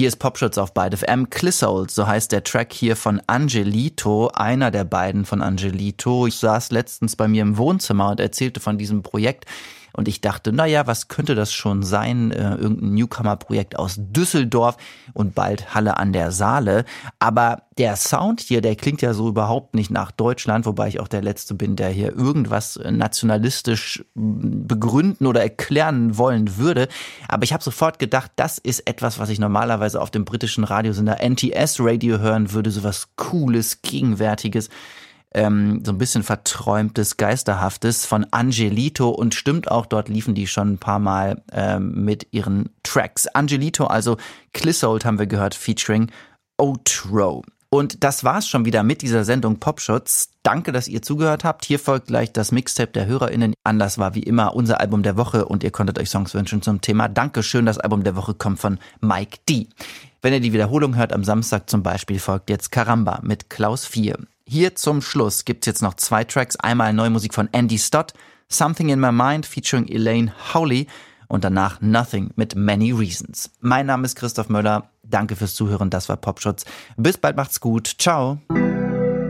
Hier ist Popschutz auf Byte FM. Clissold, so heißt der Track hier von Angelito, einer der beiden von Angelito. Ich saß letztens bei mir im Wohnzimmer und erzählte von diesem Projekt. Und ich dachte, naja, was könnte das schon sein? Irgendein Newcomer-Projekt aus Düsseldorf und bald Halle an der Saale. Aber der Sound hier, der klingt ja so überhaupt nicht nach Deutschland, wobei ich auch der Letzte bin, der hier irgendwas nationalistisch begründen oder erklären wollen würde. Aber ich habe sofort gedacht, das ist etwas, was ich normalerweise auf dem britischen Radiosender NTS Radio hören würde. Sowas Cooles, Gegenwärtiges. So ein bisschen verträumtes, geisterhaftes von Angelito und stimmt auch, dort liefen die schon ein paar Mal mit ihren Tracks. Angelito, also Clissold haben wir gehört, featuring Outro. Und das war's schon wieder mit dieser Sendung Popschutz. Danke, dass ihr zugehört habt. Hier folgt gleich das Mixtape der HörerInnen. Anlass war wie immer unser Album der Woche und ihr konntet euch Songs wünschen zum Thema. Dankeschön, das Album der Woche kommt von Mike D. Wenn ihr die Wiederholung hört, am Samstag zum Beispiel, folgt jetzt Karamba mit Klaus 4. Hier zum Schluss gibt's jetzt noch 2 Tracks. Einmal neue Musik von Andy Stott, Something in My Mind featuring Elaine Howley und danach Nothing mit Many Reasons. Mein Name ist Christoph Möller. Danke fürs Zuhören. Das war Popschutz. Bis bald, macht's gut. Ciao.